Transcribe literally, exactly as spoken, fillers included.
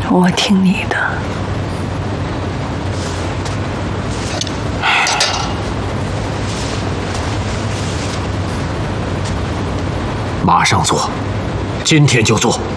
我听你的。 马上做，今天就做。